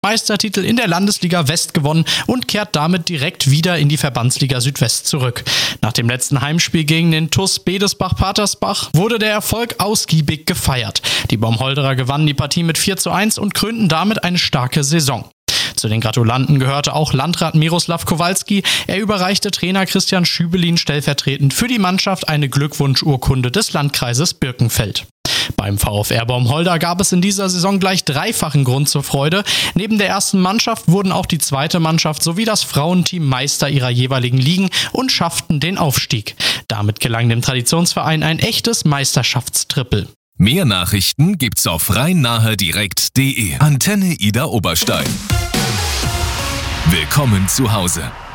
Meistertitel in der Landesliga West gewonnen und kehrt damit direkt wieder in die Verbandsliga Südwest zurück. Nach dem letzten Heimspiel gegen den TuS Bedesbach-Patersbach wurde der Erfolg ausgiebig gefeiert. Die Baumholderer gewannen die Partie mit 4:1 und krönten damit eine starke Saison. Zu den Gratulanten gehörte auch Landrat Miroslav Kowalski. Er überreichte Trainer Christian Schübelin stellvertretend für die Mannschaft eine Glückwunschurkunde des Landkreises Birkenfeld. Beim VfR Baumholder gab es in dieser Saison gleich dreifachen Grund zur Freude. Neben der ersten Mannschaft wurden auch die zweite Mannschaft sowie das Frauenteam Meister ihrer jeweiligen Ligen und schafften den Aufstieg. Damit gelang dem Traditionsverein ein echtes Meisterschaftstrippel. Mehr Nachrichten gibt's auf rhein-nahe-direkt.de. Antenne Ida Oberstein. Willkommen zu Hause.